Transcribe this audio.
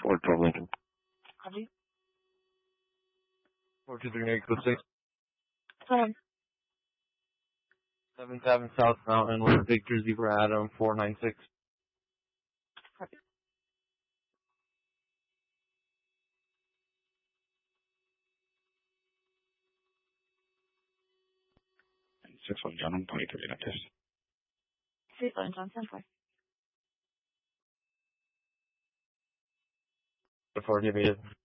412 Lincoln. Copy. 423 area code 6. Go ahead. 77 South Mountain with Victor Zebra Adam 496. Copy. 61 John 123 on test. 61 John 10-4. Before you made it.